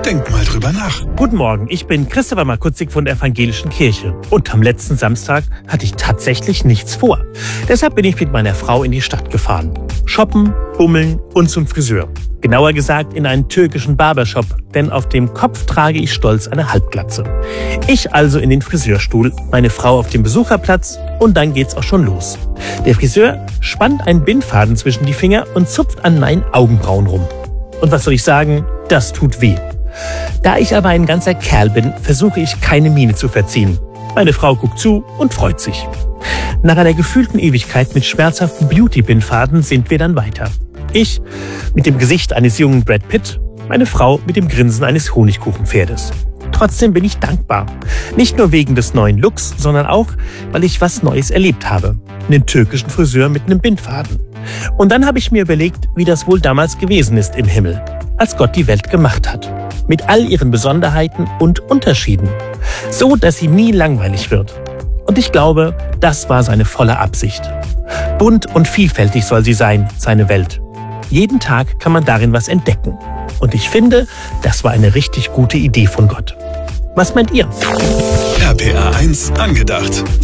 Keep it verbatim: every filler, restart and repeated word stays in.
Denk mal drüber nach. Guten Morgen, ich bin Christopher Markutzig von der Evangelischen Kirche. Und am letzten Samstag hatte ich tatsächlich nichts vor. Deshalb bin ich mit meiner Frau in die Stadt gefahren. Shoppen, bummeln und zum Friseur. Genauer gesagt in einen türkischen Barbershop, denn auf dem Kopf trage ich stolz eine Halbglatze. Ich also in den Friseurstuhl, meine Frau auf dem Besucherplatz und dann geht's auch schon los. Der Friseur spannt einen Bindfaden zwischen die Finger und zupft an meinen Augenbrauen rum. Und was soll ich sagen? Das tut weh. Da ich aber ein ganzer Kerl bin, versuche ich keine Miene zu verziehen. Meine Frau guckt zu und freut sich. Nach einer gefühlten Ewigkeit mit schmerzhaften Beauty-Bindfaden sind wir dann weiter. Ich mit dem Gesicht eines jungen Brad Pitt, meine Frau mit dem Grinsen eines Honigkuchenpferdes. Trotzdem bin ich dankbar. Nicht nur wegen des neuen Looks, sondern auch, weil ich was Neues erlebt habe. Einen türkischen Friseur mit einem Bindfaden. Und dann habe ich mir überlegt, wie das wohl damals gewesen ist im Himmel, als Gott die Welt gemacht hat. Mit all ihren Besonderheiten und Unterschieden. So, dass sie nie langweilig wird. Und ich glaube, das war seine volle Absicht. Bunt und vielfältig soll sie sein, seine Welt. Jeden Tag kann man darin was entdecken. Und ich finde, das war eine richtig gute Idee von Gott. Was meint ihr? R P R eins angedacht.